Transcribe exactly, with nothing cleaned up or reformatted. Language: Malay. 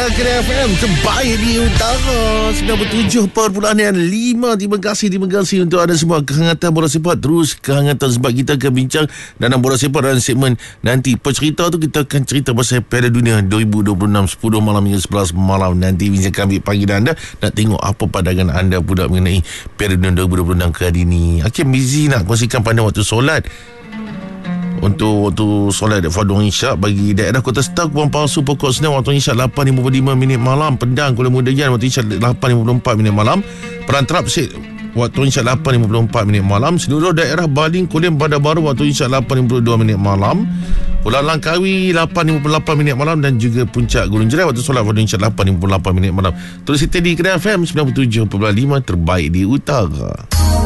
Ya, Kira F M terbaik di utara sembilan puluh tujuh perpuluhan lima. Terima kasih, terima kasih untuk anda semua. Kehangatan bola sepak, terus kehangatan sebab kita akan bincang dalam bola sepak dalam segmen nanti. Pencerita tu kita akan cerita pasal Piala Dunia dua ribu dua puluh enam, sepuluh malam hingga sebelas malam. Nanti Winston akan ambil panggilan anda nak tengok apa pandangan anda pula mengenai Piala Dunia dua ribu dua puluh enam kali ini. Hakim busy nak kongsikan pandangan waktu solat. Untuk waktu solat fardu isyak bagi daerah Kota Star, Kuang Palsu, Pokok Senang waktu isyak lapan lima puluh lima minit malam. Pendang, Kuala Mudayan waktu isyak lapan lima puluh empat minit malam. Perantarap Sik waktu isyak lapan lima puluh empat minit malam. Seluruh daerah Baling, Kulim, Bandar Baru waktu isyak lapan lima puluh dua minit malam. Pulau Langkawi lapan lima puluh lapan minit malam, dan juga Puncak Gunung Jerai waktu solat fardu isyak lapan lima puluh lapan minit malam. Terus kita di Kira F M sembilan puluh tujuh perpuluhan lima terbaik di utara.